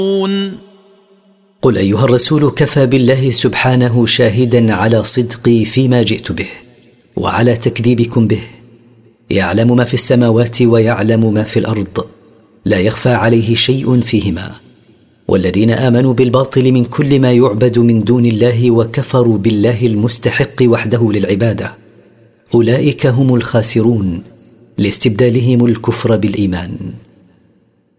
قل أيها الرسول كفى بالله سبحانه شاهدا على صدقي فيما جئت به وعلى تكذيبكم به. يعلم ما في السماوات ويعلم ما في الأرض، لا يخفى عليه شيء فيهما. والذين آمنوا بالباطل من كل ما يعبد من دون الله وكفروا بالله المستحق وحده للعبادة، أولئك هم الخاسرون لاستبدالهم الكفر بالإيمان.